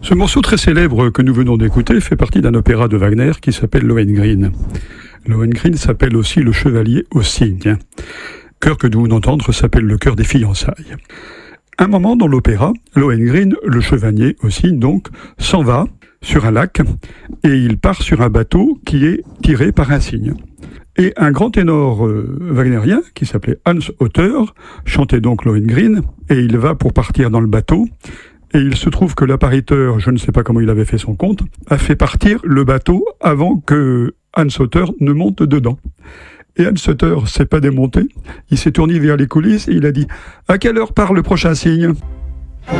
Ce morceau très célèbre que nous venons d'écouter fait partie d'un opéra de Wagner qui s'appelle Lohengrin. Lohengrin s'appelle aussi Le Chevalier au cygne. Chœur que nous venons d'entendre s'appelle le chœur des fiançailles. Un moment dans l'opéra, Lohengrin, le chevalier au cygne donc, s'en va sur un lac et il part sur un bateau qui est tiré par un cygne. Et un grand ténor wagnérien qui s'appelait Hans Otter chantait donc Lohengrin et il va pour partir dans le bateau. Et il se trouve que l'appariteur, je ne sais pas comment il avait fait son compte, a fait partir le bateau avant que Hans Otter ne monte dedans. Et Hans Otter s'est pas démonté, il s'est tourné vers les coulisses et il a dit « À quelle heure part le prochain cygne ?»